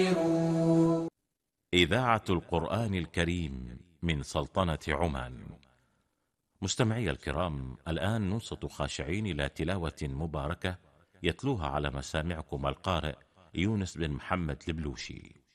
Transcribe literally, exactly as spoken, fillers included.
إذاعة القرآن الكريم من سلطنة عمان. مستمعي الكرام، الآن ننصت خاشعين إلى تلاوة مباركة يتلوها على مسامعكم القارئ يونس بن محمد البلوشي.